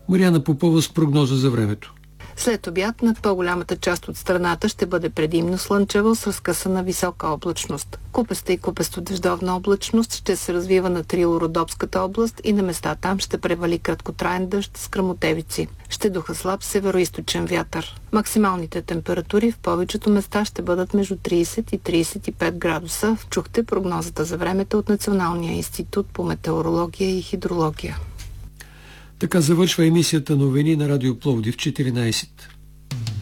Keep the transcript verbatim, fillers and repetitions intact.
Мариана Попова с прогноза за времето. След обяд над по-голямата част от страната ще бъде предимно слънчево с разкъсана висока облачност. Купеста и купесто-дъждовна облачност ще се развива на Трило-Родопската област и на места там ще превали краткотраен дъжд с гръмотевици. Ще духа слаб североизточен вятър. Максималните температури в повечето места ще бъдат между трийсет и трийсет и пет градуса. Чухте прогнозата за времето от Националния институт по метеорология и хидрология. Така завършва емисията новини на Радио Пловдив четиринайсет.